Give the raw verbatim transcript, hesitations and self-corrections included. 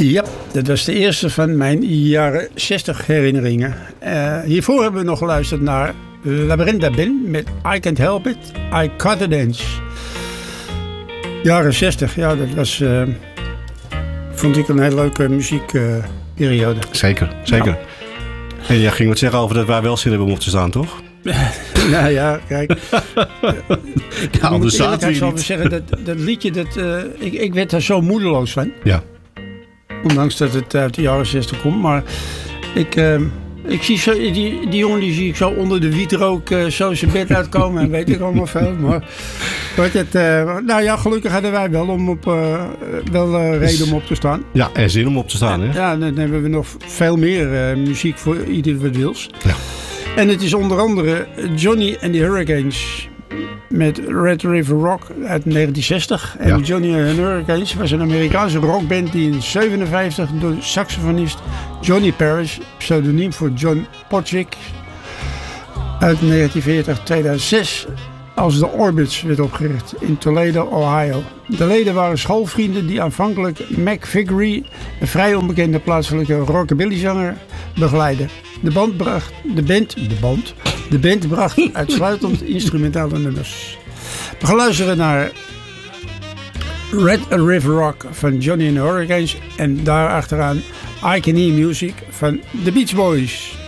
Ja, dat was de eerste van mijn jaren zestig herinneringen. Uh, hiervoor hebben we nog geluisterd naar Labyrinth Ben met I Can't Help It, I Gotta Dance. Jaren zestig, ja, dat was, uh, vond ik een hele leuke muziekperiode. Uh, zeker, zeker. Nou. En jij ging wat zeggen over dat wij wel zin hebben om op te staan, toch? Nou ja, kijk. Ja, anders zaten we zal zeggen, dat, dat liedje, dat, uh, ik, ik werd daar zo moedeloos van. Ja. Ondanks dat het uit de jaren zestig komt. Maar ik, uh, ik zie zo, die, die jongen die zie ik zo onder de wietrook uh, zo zijn bed uitkomen. En weet ik allemaal veel. Maar wordt het, uh, nou ja, gelukkig hadden wij wel, om op, uh, wel uh, reden om op te staan. Ja, er zin om op te staan. Hè? Ja, dan hebben we nog veel meer uh, muziek voor ieder wat wils. Ja. En het is onder andere Johnny and the Hurricanes met Red River Rock uit negentien zestig. En ja. Johnny and the Hurricanes was een Amerikaanse rockband die in zevenenvijftig door saxofonist Johnny Parrish, pseudoniem voor John Podgick, uit negentien veertig tot tweeduizend zes als de Orbits werd opgericht in Toledo, Ohio. De leden waren schoolvrienden die aanvankelijk Mac Vickery, een vrij onbekende plaatselijke rockabillyzanger, begeleidden. De band bracht, de band, de band, de band bracht uitsluitend instrumentale nummers. We gaan luisteren naar Red River Rock van Johnny and the Hurricanes en daarachteraan I Can Hear Music van The Beach Boys.